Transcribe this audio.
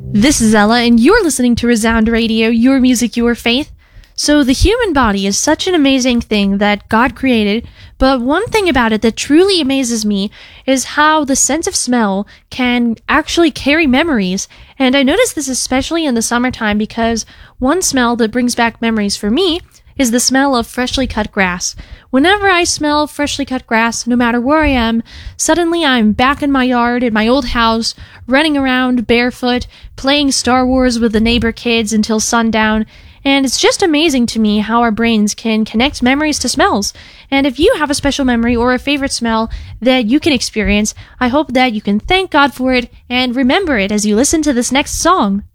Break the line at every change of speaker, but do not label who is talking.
This is Ella, and you're listening to Resound Radio, your music, your faith. So the human body is such an amazing thing that God created, but one thing about it that truly amazes me is how the sense of smell can actually carry memories. And I notice this especially in the summertime because one smell that brings back memories for me is the smell of freshly cut grass. Whenever I smell freshly cut grass, no matter where I am, suddenly I'm back in my yard, in my old house, running around barefoot, playing Star Wars with the neighbor kids until sundown, and it's just amazing to me how our brains can connect memories to smells. And if you have a special memory or a favorite smell that you can experience, I hope that you can thank God for it and remember it as you listen to this next song.